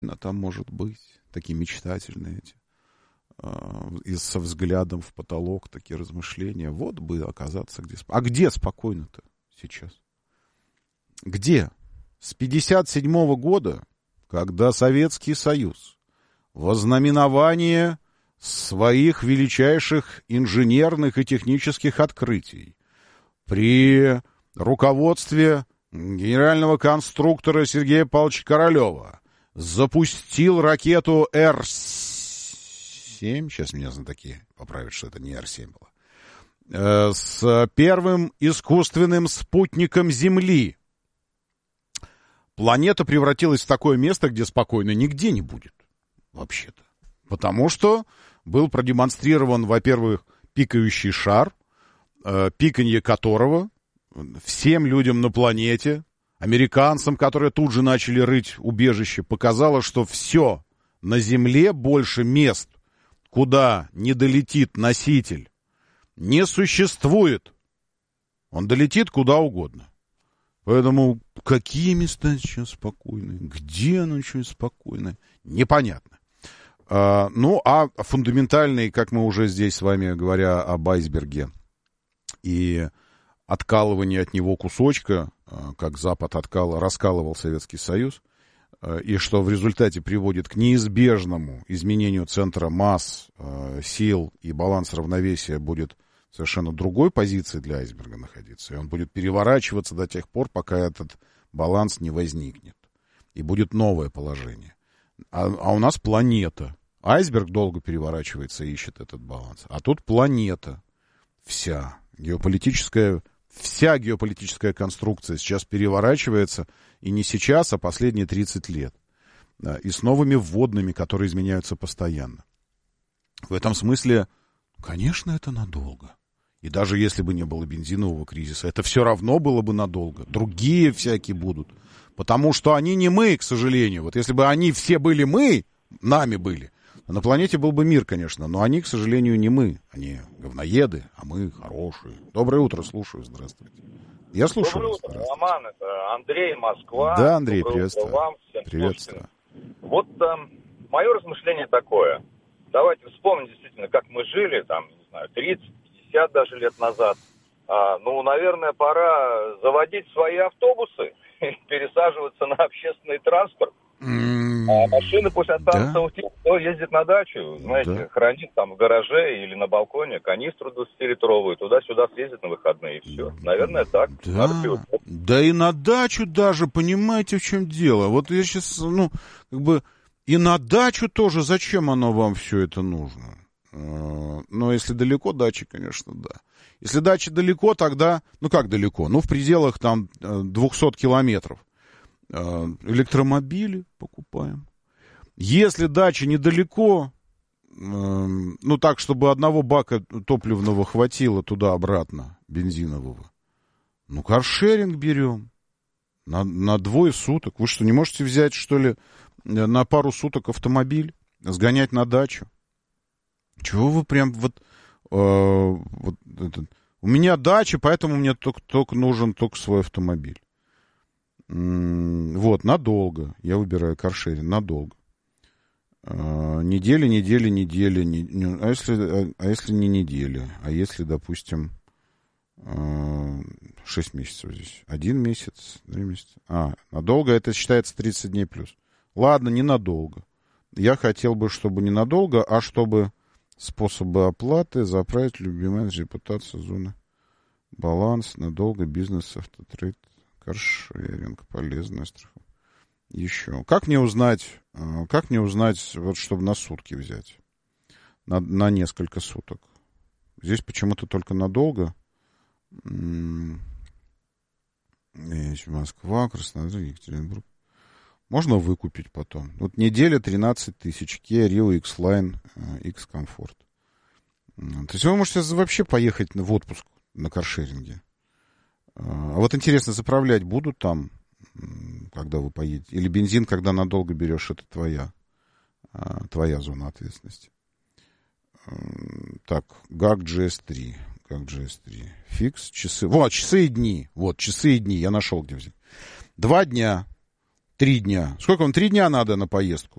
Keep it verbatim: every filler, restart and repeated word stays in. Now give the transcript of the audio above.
А там может быть такие мечтательные эти, и со взглядом в потолок такие размышления. Вот бы оказаться где... А где спокойно-то сейчас? Где? С пятьдесят седьмого года, когда Советский Союз во знаменование своих величайших инженерных и технических открытий при руководстве генерального конструктора Сергея Павловича Королева запустил ракету Р семь, сейчас меня знатоки поправят, что это не Р семь было, с первым искусственным спутником Земли. Планета превратилась в такое место, где спокойно нигде не будет, вообще-то. Потому что был продемонстрирован, во-первых, пикающий шар, э, пиканье которого всем людям на планете, американцам, которые тут же начали рыть убежище, показало, что все на Земле, больше мест, куда не долетит носитель, не существует. Он долетит куда угодно. Поэтому какие места сейчас спокойные, где оно сейчас спокойное, непонятно. А, ну, а фундаментальный, как мы уже здесь с вами, говоря об айсберге и откалывании от него кусочка, как Запад откал, раскалывал Советский Союз, и что в результате приводит к неизбежному изменению центра масс, сил, и баланс равновесия будет совершенно другой позиции для айсберга находиться. И он будет переворачиваться до тех пор, пока этот баланс не возникнет. И будет новое положение. А, а у нас планета. Айсберг долго переворачивается и ищет этот баланс. А тут планета. Вся геополитическая, вся геополитическая конструкция сейчас переворачивается. И не сейчас, а последние тридцать лет. И с новыми вводными, которые изменяются постоянно. В этом смысле, конечно, это надолго. И даже если бы не было бензинового кризиса, это все равно было бы надолго. Другие всякие будут. Потому что они не мы, к сожалению. Вот если бы они все были мы, нами были, на планете был бы мир, конечно. Но они, к сожалению, не мы. Они говноеды, а мы хорошие. Доброе утро, слушаю. Здравствуйте. Я слушаю. Доброе утро, Роман. Это Андрей, Москва. Да, Андрей, Доброе приветствую. утро вам, всем приветствую. Вот там, мое размышление такое. Давайте вспомним действительно, как мы жили, там, не знаю, тридцать пятьдесят даже лет назад. А, ну, наверное, пора заводить свои автобусы и пересаживаться на общественный транспорт. Mm, а машины пусть останутся да? у тех, кто ездит на дачу, знаете, да. хранит там в гараже или на балконе канистру двадцатилитровую, туда-сюда съездит на выходные, и все. Наверное, так. Да, да и на дачу даже, понимаете, в чем дело? Вот я сейчас, ну, как бы, и на дачу тоже, зачем оно вам все это нужно? Но если далеко дачи, конечно, да. Если дача далеко, тогда, ну как далеко? Ну в пределах там двухсот километров. Электромобили покупаем. Если дача недалеко, ну так, чтобы одного бака топливного хватило туда-обратно, бензинового, ну каршеринг берем на, на двое суток. Вы что, не можете взять, что ли, на пару суток автомобиль, сгонять на дачу? Чего вы прям вот... Э, вот это, у меня дача, поэтому мне только, только нужен только свой автомобиль. М-м, вот, надолго. Я выбираю каршеринг, надолго. Э, недели, недели, недели. Не, не, а, если, а, а если не недели? А если, допустим, э, шесть месяцев здесь? Один месяц, три месяца. А, надолго это считается тридцать дней плюс. Ладно, ненадолго. Я хотел бы, чтобы ненадолго, а чтобы... Способы оплаты, заправить любимая репутация зоны. Баланс, надолго, бизнес, автотрейд, каршеринг, полезная страховка. Еще. Как мне узнать, как мне узнать, вот чтобы на сутки взять? На, на несколько суток. Здесь почему-то только надолго. Есть Москва, Краснодар, Екатеринбург. Можно выкупить потом. Вот неделя тринадцать тысяч. Kia Rio X-Line, X-Comfort. То есть вы можете вообще поехать в отпуск на каршеринге. А вот интересно, заправлять будут там, когда вы поедете? Или бензин, когда надолго берешь, это твоя, твоя зона ответственности. Так, гак джи эс три. Как джи эс три. Фикс, часы. Вот, часы и дни. Вот, часы и дни. Я нашел, где взять. Два дня. Три дня. Сколько вам? Три дня надо на поездку?